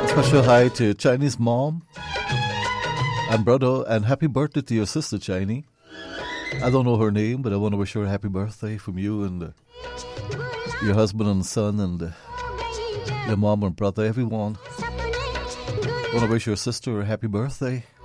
Special hi to Chinese mom and brother, and happy birthday to your sister, Chinese. I don't know her name, but I want to wish her a happy birthday from you and your husband and son and your mom and brother, everyone. I want to wish your sister a happy birthday.